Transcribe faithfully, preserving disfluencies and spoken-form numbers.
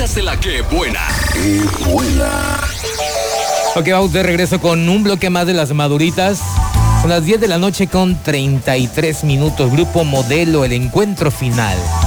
escuchas de la que buena. ¡Qué buena! Ok, vamos de regreso con un bloque más de las maduritas. Son las diez de la noche con treinta y tres minutos. Grupo Modelo, el encuentro final.